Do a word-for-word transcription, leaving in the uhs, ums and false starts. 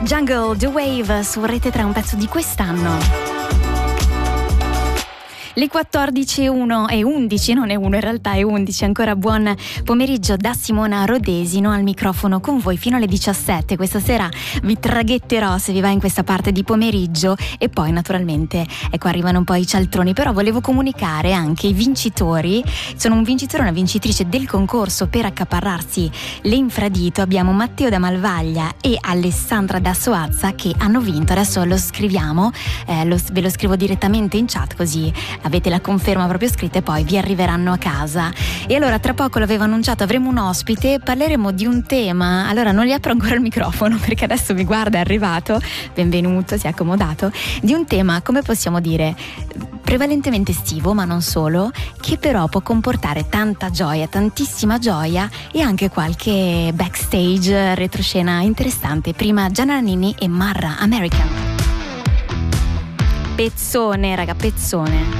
Jungle, The Wave su Rete tre, un pezzo di quest'anno. Le quattordici e uno e undici, non è uno in realtà, è undici. Ancora buon pomeriggio da Simona Rodesino al microfono con voi fino alle diciassette. Questa sera vi traghetterò se vi va in questa parte di pomeriggio e poi naturalmente ecco arrivano un po' i cialtroni, però volevo comunicare anche i vincitori. Sono un vincitore e una vincitrice del concorso per accaparrarsi l'infradito. Abbiamo Matteo da Malvaglia e Alessandra da Soazza che hanno vinto. Adesso lo scriviamo, eh, lo, ve lo scrivo direttamente in chat così avete la conferma proprio scritta e poi vi arriveranno a casa. E allora tra poco l'avevo annunciato, avremo un ospite, parleremo di un tema. Allora non gli apro ancora il microfono perché adesso mi guarda, è arrivato, benvenuto, si è accomodato, di un tema, come possiamo dire, prevalentemente estivo ma non solo, che però può comportare tanta gioia, tantissima gioia e anche qualche backstage, retroscena interessante. Prima Gianna Nannini e Marra, American. Pezzone raga, pezzone.